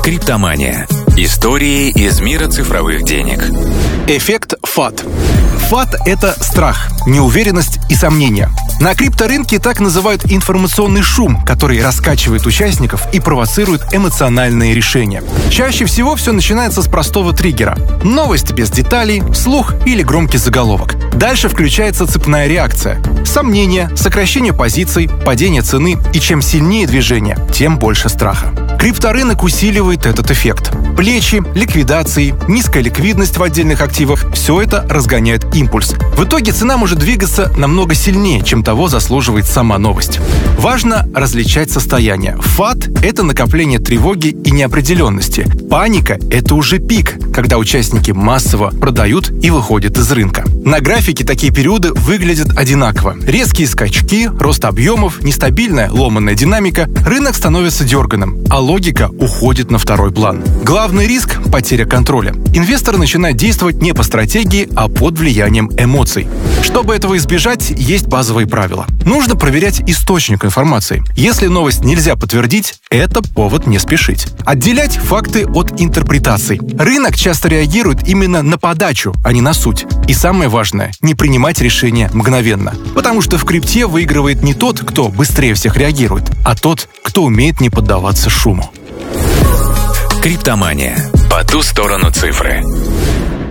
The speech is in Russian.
Криптомания. Истории из мира цифровых денег. Эффект ФАТ. ФАТ – это страх, неуверенность и сомнения. На крипторынке так называют информационный шум, который раскачивает участников и провоцирует эмоциональные решения. Чаще всего все начинается с простого триггера. Новость без деталей, слух или громкий заголовок. Дальше включается цепная реакция. Сомнения, сокращение позиций, падение цены, и чем сильнее движение, тем больше страха. Крипторынок усиливает этот эффект. Плечи, ликвидации, низкая ликвидность в отдельных активах – все это разгоняет импульс. В итоге цена может двигаться намного сильнее, чем того заслуживает сама новость. Важно различать состояния. ФАТ – это накопление тревоги и неопределенности. Паника – это уже пик, когда участники массово продают и выходят из рынка. На графике такие периоды выглядят одинаково. Резкие скачки, рост объемов, нестабильная ломаная динамика, рынок становится дерганым, а логика уходит на второй план. Главный риск – потеря контроля. Инвестор начинает действовать не по стратегии, а под влиянием эмоций. Чтобы этого избежать, есть базовые правила. Нужно проверять источник информации. Если новость нельзя подтвердить, это повод не спешить. Отделять факты от интерпретаций. Рынок часто реагирует именно на подачу, а не на суть. И самое важное – не принимать решения мгновенно. Потому что в крипте выигрывает не тот, кто быстрее всех реагирует, а тот, кто умеет не поддаваться шуму. Криптомания. По ту сторону цифры.